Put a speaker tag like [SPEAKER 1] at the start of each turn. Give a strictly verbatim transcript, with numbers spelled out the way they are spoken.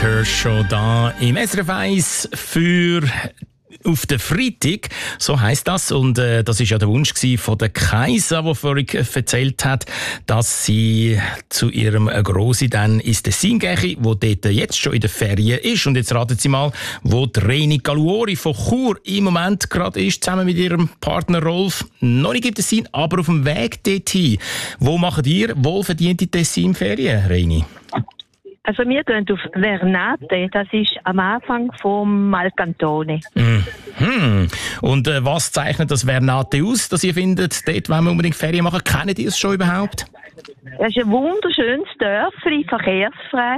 [SPEAKER 1] Kershaw da im S R F eins für auf den Freitag, so heisst das. Und äh, das ist ja der Wunsch von der Kaisa, die vorhin erzählt hat, dass sie zu ihrem Grossi dann ins Tessin gehe, wo dort jetzt schon in der Ferien ist. Und jetzt raten Sie mal, wo die Reni Galuori von Chur im Moment gerade ist, zusammen mit ihrem Partner Rolf. Noch nicht im Tessin, aber auf dem Weg dorthin. Wo macht ihr wohlverdiente Tessin-Ferien, Reni?
[SPEAKER 2] Also wir gehen auf Vernate, das ist am Anfang vom Malcantone.
[SPEAKER 1] Mhm. Und äh, was zeichnet das Vernate aus, dass ihr findet, dort wollen wir unbedingt Ferien machen? Kennt ihr es schon überhaupt?
[SPEAKER 2] Das ist ein wunderschönes Dörfli, verkehrsfrei.